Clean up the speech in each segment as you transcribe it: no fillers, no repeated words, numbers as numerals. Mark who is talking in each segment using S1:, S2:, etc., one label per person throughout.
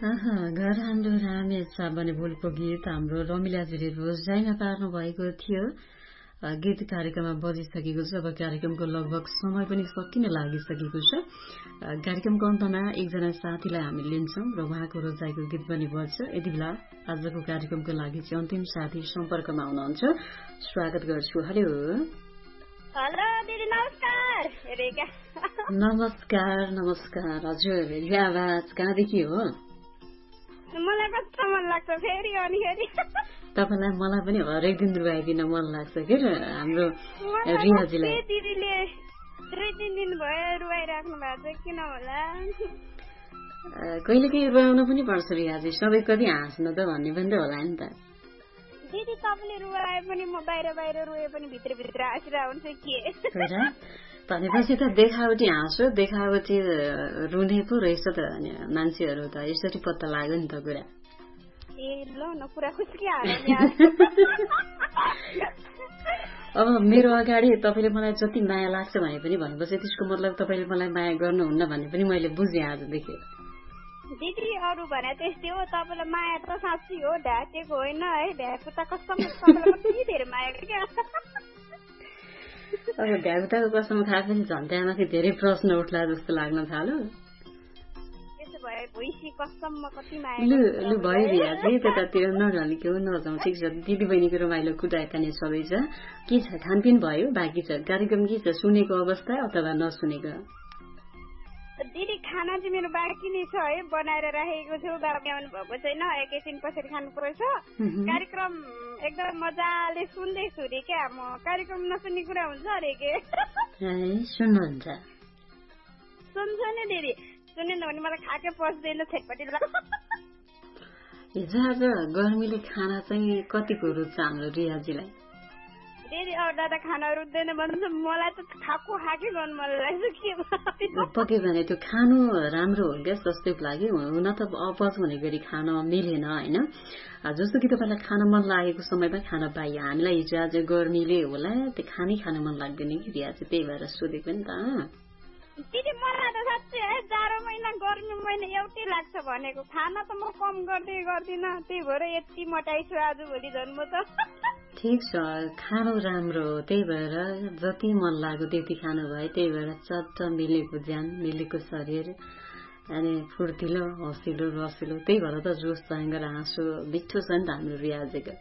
S1: घर हाम्रो रामेछ भन्ने बोलको गीत हाम्रो रमिलाजीले रोजाइमा पार्नु भएको थियो। गीत कार्यक्रममा बजिसकेको छ। अब कार्यक्रमको लगभग समय पनि सकिन लागिसकेको छ। कार्यक्रमको अन्तमा एकजना साथीलाई हामी लिन्छौं र उहाँको रोजाइको गीत पनि बज्छ। यति बेला आजको कार्यक्रमको लागि चाहिँ अन्तिम साथी सम्पर्कमा हुनुहुन्छ। स्वागत गर्छु। हेलो
S2: हेलो दिदी, नमस्कार।
S1: नमस्कार। हजुर, यो आवाज कहाँदेखि हो?
S2: मलाई कस्तो मन लाग्छ फेरि अनि फेरि
S1: तपाईलाई मलाई पनि हरेक दिन रुवाइदिन मन लाग्छ के हाम्रो रियाजीलाई।
S2: दिदीले 2-3 दिन भयो रुवाइराख्नु भएको छ, किन होला?
S1: कहिले कहिले रुवाउनु पनि पर्छ रियाजी, सबै कति हाँस्न त भन्ने पनि त होला नि त।
S2: दिदी तपाईँले रुवाए पनि म बाहिर रुए पनि भित्र हाँसिरहेको हुन्छ के
S1: भनेपछि त देखावटी हाँसो देखावटी रुने पो रहेछ त मान्छेहरू त, यसरी पत्ता लाग्यो नि त कुरा। अब मेरो अगाडि तपाईँले मलाई जति माया लाग्छ भने पनि भनेपछि त्यसको मतलब तपाईँले मलाई माया गर्नुहुन्न भन्ने पनि मैले बुझेँ आजदेखि।
S2: दिदी अरू भने त्यस्तै हो, तपाईँलाई माया त साँच्ची हो, ढाकेको होइन है। ढाकेको त कसम कति धेरै माया क्या।
S1: अब भ्यागुताको कसम खाएपछि झन् त्यहाँमाथि धेरै प्रश्न उठ्ला जस्तो लाग्न थाल्यो। लु भयो रियाजी, त्यतातिर नढल्क्यौ नजाउँ, ठिक छ। दिदी बहिनीको रमाइलो कुराका नै सबै छ। के छ, खानपिन भयो? बाँकी छ कार्यक्रम के छ, सुनेको अवस्था अथवा नसुनेको?
S2: दिदी खाना चाहिँ मेरो बाँकी नै छ है, बनाएर राखेको छु। बाबा आउनु भएको छैन, एकैछिन पछाडि खानु पर्छ। कार्यक्रम एकदम मजाले सुन्दैछु रे क्या। म कार्यक्रम नसुन्ने कुरा हुन्छ अरे के?
S1: सुन्नुहुन्छ?
S2: सुन्छु नि दिदी, सुनेन भने मलाई खाकै पस्दैन छेटपट्टि।
S1: हिजो आज गर्मीले खाना चाहिँ कतिको रुच्छ हाम्रो रियाजीलाई?
S2: दिदी अब दादा खाना रुच्दैन भन्छ, मलाई त खाकै गर्नु मन लाग्छ के।
S1: पक्कै भने त्यो खानु राम्रो हो क्या जस्तै लाग्यो। हुन त अपच हुने गरी खान मिलेन होइन। जस्तो कि तपाईँलाई खान मन लागेको समयमा खान पाइयो। हामीलाई हिजो आज गर्मीले होला त्यो खान मन लाग्दैन कि रियाजी, त्यही भएर सोधेको नि त।
S2: दिदी मलाई त साँच्चै है जाडो महिना गर्मी महिना एउटै लाग्छ भनेको। खाना त म कम गर्दिन, त्यही भएर यति मोटाइछु आजभोलि झन् म त।
S1: ठिक छ, खानु राम्रो हो, त्यही भएर जति मन लाग्यो त्यति खानु भयो। त्यही भएर चट्ट मिलेको ज्यान, मिलेको शरीर, अनि फुर्तिलो हँसिलो रसिलो, त्यही भएर त जोस जाँगर हाँसो मिठो छ नि त हाम्रो रियाजीको।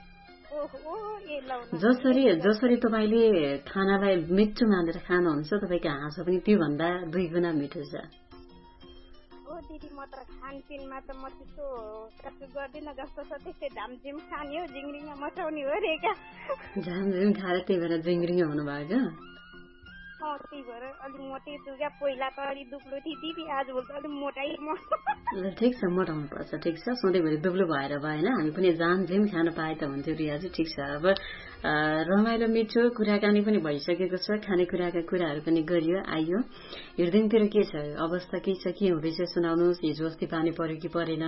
S1: जसरी तपाईँले खानालाई मिठो मानेर खानुहुन्छ, तपाईँको हाँसो पनि त्योभन्दा 2 गुणा मिठो छ।
S2: दिदी म त खानपिनमा त म त्यस्तो गर्दिन, जस्तो छ त्यस्तै झामझिम खाने हो, जिङ्रिङ मचाउने हो रे क्या।
S1: झामझिम खाएर त्यही भएर जिङ्रिङ हुनु भएको?
S2: त्यही भएर अलिक मोटै छु क्या। पहिला त अलिक दुब्लो थिएँ दिदी, आजभोलि त अलिक मोटाइ म।
S1: ठिक छ, मोटाउनु पर्छ, ठिक छ। सधैँभरि दुब्लो भएर भएन, हामी पनि झामझिम खान पाए त हुन्थ्यो रियाजी। ठिक छ, अब रमाइलो मिठो कुराकानी पनि भइसकेको छ, खानेकुराका कुराहरू पनि गरियो आइयो। हृदयतिर के छ अवस्था, के छ, के हुँदैछ सुनाउनुहोस्। हिजो अस्ति पानी पर्यो कि परेन?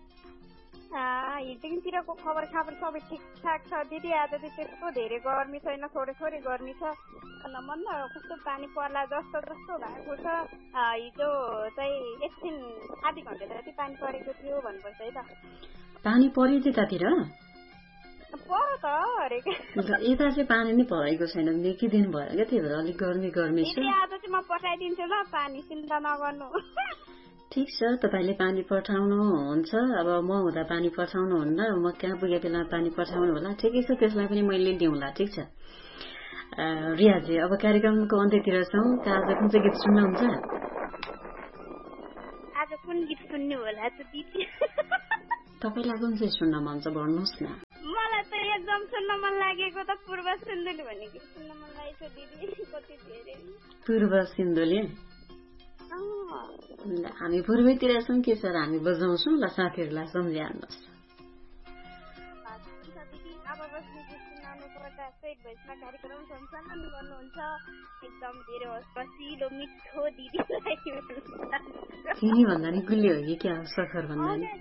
S2: हिजोतिरको खबर सबै ठिकठाक छ दिदी। आज चाहिँ त्यस्तो धेरै गर्मी छैन, थोरै गर्मी छ। मन कस्तो पानी पर्ला जस्तो भएको छ। हिजो चाहिँ एकछिन आधी घन्टा जति पानी परेको थियो भन्नुपर्छ है त।
S1: पानी पर्यो त्यतातिर?
S2: पर्यो त अरे
S1: यता चाहिँ पानी नै परेको छैन, निकै दिन भयो क्या, त्यही भएर अलिक गर्मी छ।
S2: आज चाहिँ म पठाइदिन्छु ल पानी, चिन्ता नगर्नु।
S1: ठिक छ, तपाईँले पानी पठाउनुहुन्छ, अब म हुँदा पानी पठाउनुहुन्न, म कहाँ पुगे बेला पानी पठाउनु होला। ठिकै छ, त्यसलाई पनि मैले लिउँला। ठिक छ रियाजी, अब कार्यक्रमको अन्त्यतिर छौँ। आज कुन चाहिँ गीत सुन्नुहुन्छ?
S2: आज कुन गीत सुन्नु होला दिदी?
S1: तपाईँलाई कुन चाहिँ सुन्न मन छ भन्नुहोस् न।
S2: मलाई त एकदम सुन्न मन लागेको त पूर्व सिन्धुली भन्ने गीत सुन्न मन लागेको दिदी, कति धेरै। पूर्व
S1: सिन्धुली? हामी पूर्वैतिर छौँ के सर, हामी बजाउँछौँ ल, साथीहरूलाई सम्झिहाल्नुहोस्।
S2: अब बस्ने गीत सुनाउनु पर्दा सेट भइसमा कार्यक्रम सञ्चालन गर्नुहुन्छ, एकदम धेरै हँसिलो मिठो दिदीलाई।
S1: चिनी भन्दा नि गुली हो कि क्या? सखर भन्दा नि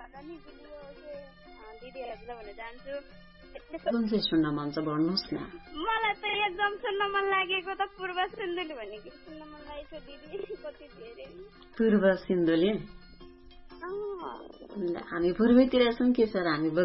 S2: दिदीहरूलाई भन्न चाहन्छु
S1: कुन चाहिँ सुन्न मन छ भन्नुहोस् न।
S2: मलाई त एकदम सुन्न मन लागेको त पूर्व सिन्धुली भन्ने गीत सुन्न मन लागेको दिदी, कति धेरै।
S1: पूर्व सिन्धुली? हामी पूर्वैतिर छौँ के सर हामी